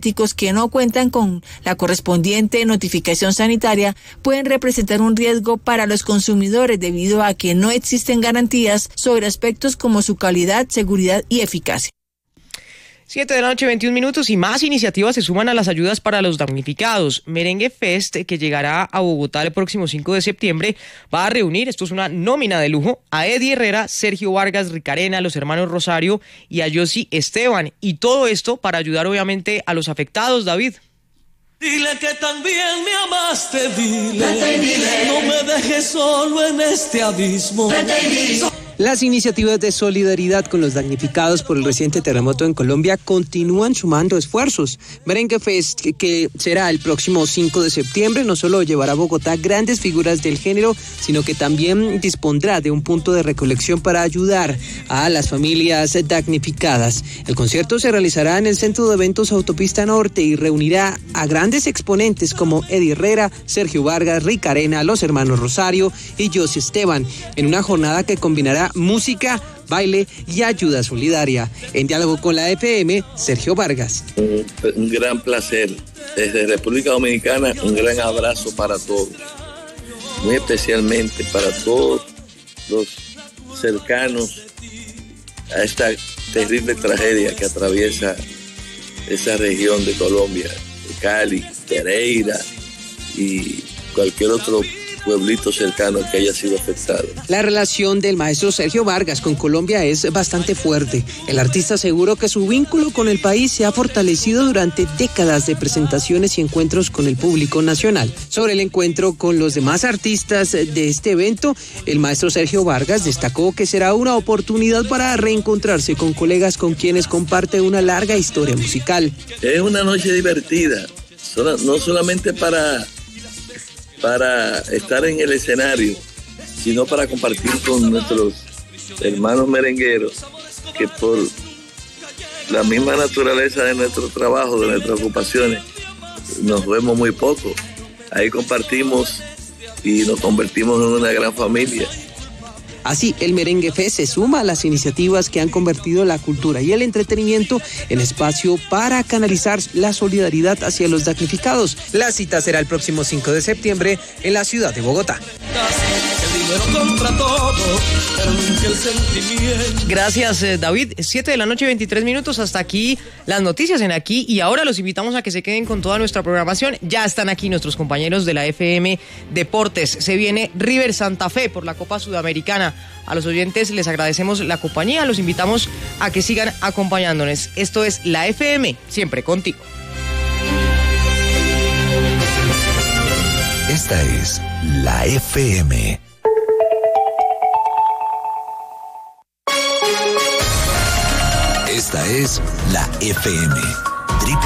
farmacéuticos que no cuentan con la correspondiente notificación sanitaria pueden representar un riesgo para los consumidores debido a que no existen garantías sobre aspectos como su calidad, seguridad y eficacia. 7:21 p.m. y más iniciativas se suman a las ayudas para los damnificados. Merengue Fest, que llegará a Bogotá el próximo 5 de septiembre, va a reunir, esto es una nómina de lujo, a Eddie Herrera, Sergio Vargas, Ricarena, los hermanos Rosario y a Yossi Esteban. Y todo esto para ayudar obviamente a los afectados, David. Dile que también me amaste, dile, no me dejes solo en este abismo. Las iniciativas de solidaridad con los damnificados por el reciente terremoto en Colombia continúan sumando esfuerzos. Merengue Fest, que será el próximo 5 de septiembre, no solo llevará a Bogotá grandes figuras del género, sino que también dispondrá de un punto de recolección para ayudar a las familias damnificadas. El concierto se realizará en el Centro de Eventos Autopista Norte y reunirá a grandes exponentes como Eddie Herrera, Sergio Vargas, Ricarena, los hermanos Rosario y Yossi Esteban, en una jornada que combinará música, baile y ayuda solidaria. En diálogo con la FM, Sergio Vargas. Un gran placer. Desde República Dominicana, un gran abrazo para todos. Muy especialmente para todos los cercanos a esta terrible tragedia que atraviesa esa región de Colombia, de Cali, Pereira y cualquier otro pueblito cercano que haya sido afectado. La relación del maestro Sergio Vargas con Colombia es bastante fuerte. El artista aseguró que su vínculo con el país se ha fortalecido durante décadas de presentaciones y encuentros con el público nacional. Sobre el encuentro con los demás artistas de este evento, el maestro Sergio Vargas destacó que será una oportunidad para reencontrarse con colegas con quienes comparte una larga historia musical. Es una noche divertida, no solamente para estar en el escenario, sino para compartir con nuestros hermanos merengueros, que por la misma naturaleza de nuestro trabajo, de nuestras ocupaciones, nos vemos muy poco. Ahí compartimos y nos convertimos en una gran familia. Así, el Merengue Fest se suma a las iniciativas que han convertido la cultura y el entretenimiento en espacio para canalizar la solidaridad hacia los damnificados. La cita será el próximo 5 de septiembre en la ciudad de Bogotá. Gracias, David. 7:23 p.m. Hasta aquí las noticias en Aquí y Ahora. Los invitamos a que se queden con toda nuestra programación. Ya están aquí nuestros compañeros de la FM Deportes. Se viene River Santa Fe por la Copa Sudamericana. A los oyentes les agradecemos la compañía. Los invitamos a que sigan acompañándonos. Esto es la FM, siempre contigo. Esta es la FM. Esta es la FM.